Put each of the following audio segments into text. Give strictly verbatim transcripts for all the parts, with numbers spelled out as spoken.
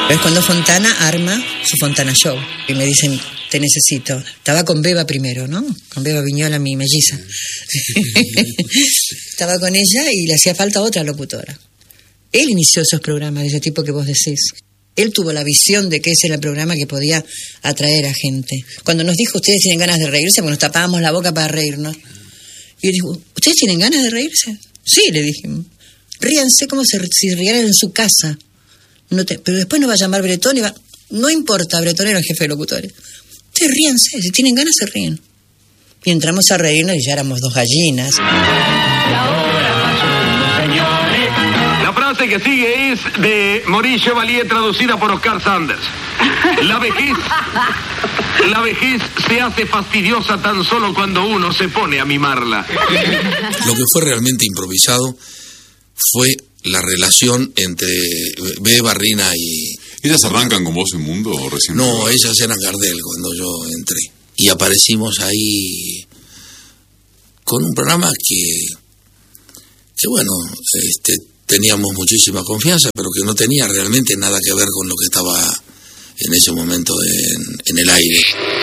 Es cuando Fontana arma su Fontana Show y me dicen, te necesito. Estaba con Beba primero, ¿no? Con Beba Viñola, mi melliza. Estaba con ella y le hacía falta otra locutora. Él inició esos programas de ese tipo que vos decís. Él tuvo la visión de que ese era el programa que podía atraer a gente. Cuando nos dijo, ustedes tienen ganas de reírse, pues nos tapábamos la boca para reírnos. Y yo digo, ¿ustedes tienen ganas de reírse? Sí, le dije. Ríanse como si, si rieran en su casa. No te, pero después nos va a llamar Bretón y va... No importa, Bretón era el jefe de locutores. Ustedes ríanse, si tienen ganas se ríen. Y entramos a reírnos y ya éramos dos gallinas. La frase que sigue es de Maurice Chevalier, traducida por Oscar Sanders. La vejez, la vejez se hace fastidiosa tan solo cuando uno se pone a mimarla. Lo que fue realmente improvisado fue la relación entre Beba, Rina y... ¿Ellas arrancan con Voz en Mundo o recién? No, ellas eran Gardel cuando yo entré. Y aparecimos ahí con un programa que, que bueno, este, teníamos muchísima confianza, pero que no tenía realmente nada que ver con lo que estaba en ese momento en, en el aire.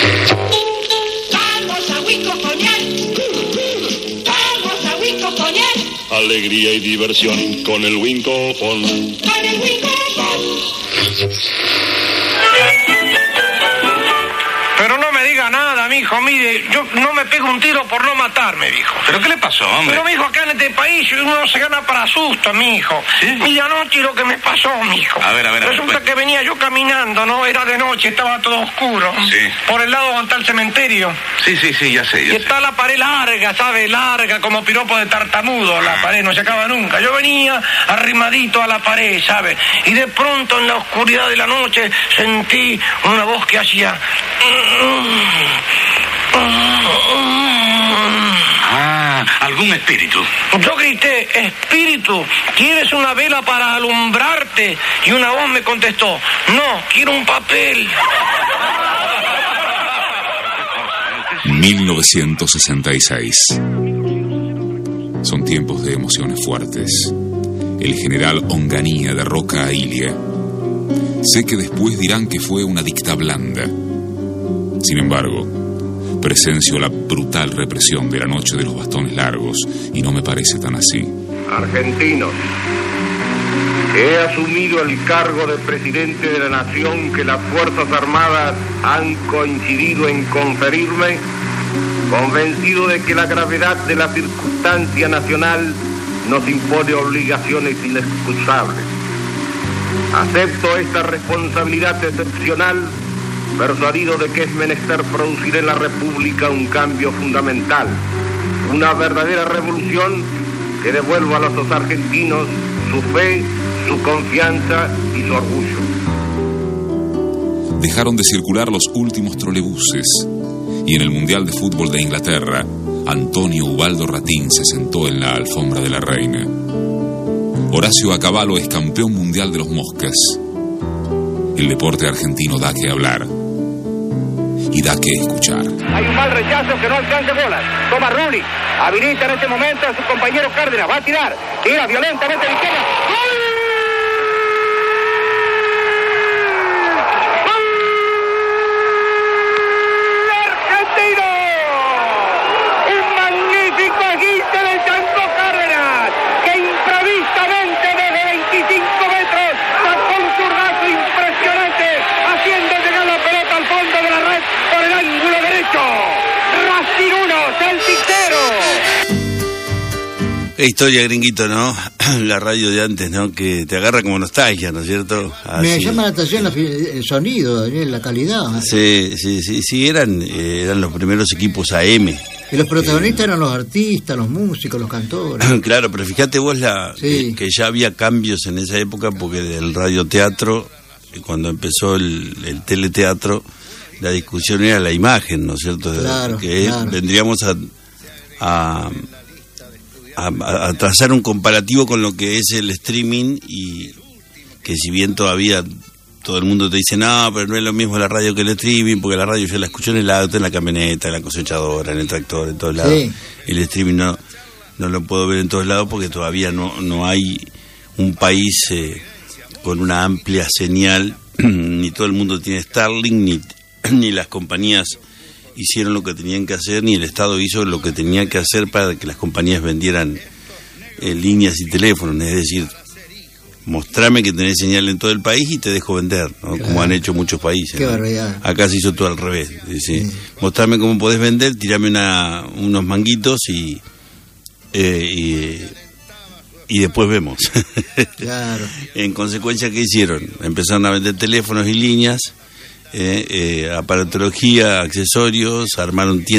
Vamos a Huico Coñal. Vamos a Huico Coñal. Alegría y diversión con el Winco Phone. Con el Winco Phone. Pero no me diga nada, mijo, mire, yo no me pego un tiro por no matarme, mijo. ¿Pero qué le pasó, hombre? Pero, mijo, acá en este país uno se gana para susto, mijo. ¿Sí? Mira anoche lo que me pasó, mijo. A ver, a ver, a ver. Resulta pues... que venía yo caminando, ¿no? Era de noche, estaba todo oscuro. Sí. Por el lado donde está el cementerio. Sí, sí, sí, ya sé, ya y sé. está la pared larga, ¿sabe? Larga, como piropo de tartamudo, la pared no se acaba nunca. Yo venía arrimadito a la pared, ¿sabe? Y de pronto en la oscuridad de la noche sentí una voz que hacía... Ah, algún espíritu. Yo grité, espíritu, ¿quieres una vela para alumbrarte? Y una voz me contestó, no, quiero un papel. mil novecientos sesenta y seis. Son tiempos de emociones fuertes. El general Onganía derroca a Ilia. Sé que después dirán que fue una dicta blanda. Sin embargo, presencio la brutal represión de la noche de los bastones largos y no me parece tan así. Argentinos, he asumido el cargo de presidente de la nación que las Fuerzas Armadas han coincidido en conferirme, convencido de que la gravedad de la circunstancia nacional nos impone obligaciones inexcusables. Acepto esta responsabilidad excepcional, persuadido de que es menester producir en la República un cambio fundamental, una verdadera revolución que devuelva a los argentinos su fe, su confianza y su orgullo. Dejaron de circular los últimos trolebuses y en el Mundial de Fútbol de Inglaterra, Antonio Ubaldo Ratín se sentó en la alfombra de la reina. Horacio Acabalo es campeón mundial de los Moscas. El deporte argentino da que hablar y da que escuchar. Hay un mal rechazo que no alcance bolas. Toma Rulli, habilita en este momento a su compañero Cárdenas, va a tirar, tira violentamente a la izquierda. ¡Gol! ¡Argentino! Un magnífico agite del Chango Cárdenas, que imprevisamente desde veinticinco metros sacó un zurdazo impresionante, haciendo llegar la pelota al fondo de la red por el ángulo derecho. Racing uno, Celtic cero. Qué historia, gringuito, ¿no? La radio de antes, ¿no? Que te agarra como nostalgia, ¿no es cierto? Así. Me llama la atención el sonido, Daniel, la calidad. Sí, sí, sí, sí, eran, eh, eran los primeros equipos A M. Y los protagonistas eh, eran los artistas, los músicos, los cantores. Claro, pero fíjate vos la sí. eh, que ya había cambios en esa época, porque del radioteatro, cuando empezó el, el teleteatro, la discusión era la imagen, ¿no es cierto? Claro, que claro. Vendríamos a, a, a, a trazar un comparativo con lo que es el streaming, y que si bien todavía todo el mundo te dice, no, pero no es lo mismo la radio que el streaming, porque la radio yo la escucho en el auto, en la camioneta, en la cosechadora, en el tractor, en todos lados. Sí. El streaming no, no lo puedo ver en todos lados porque todavía no, no hay un país... Eh, con una amplia señal. Ni todo el mundo tiene Starlink, ni, ni las compañías hicieron lo que tenían que hacer, ni el Estado hizo lo que tenía que hacer para que las compañías vendieran eh, líneas y teléfonos. Es decir, mostrame que tenés señal en todo el país y te dejo vender, ¿no? Claro. Como han hecho muchos países. Qué ¿no? barbaridad. Acá se hizo todo al revés. ¿Sí? Sí. Mostrame cómo podés vender, tirame una, unos manguitos y, eh, y, y después vemos. Claro. En consecuencia, ¿qué hicieron? Empezaron a vender teléfonos y líneas, eh, eh, aparatología, accesorios, armaron tiendas